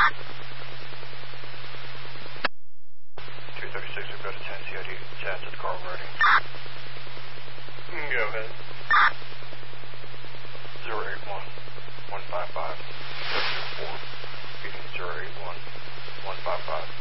236, we've got a 10 CID. Chad to the car ready. Go ahead. 081 155 704. Beating 081 155